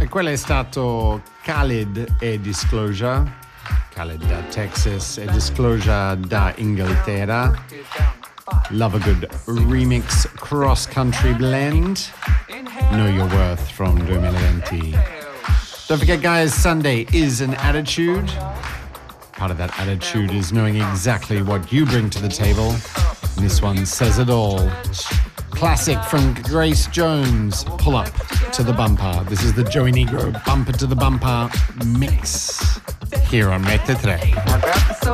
E quello è stato Khaled e Disclosure. Khaled da Texas e Disclosure da Inghilterra. Love a good remix cross country blend. Know Your Worth from 2020. Don't forget, guys, Sunday is an attitude. Part of that attitude is knowing exactly what you bring to the table. And this one says it all. Classic from Grace Jones, Pull Up to the Bumper. This is the Joey Negro Bumper to the Bumper mix here on Rete 3.